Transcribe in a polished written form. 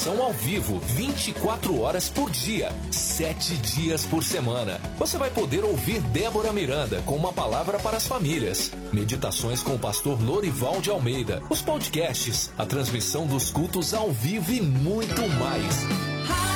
transmissão ao vivo, 24 horas por dia, 7 dias por semana. Você vai poder ouvir Débora Miranda com uma palavra para as famílias, meditações com o pastor Lorival de Almeida, os podcasts, a transmissão dos cultos ao vivo e muito mais.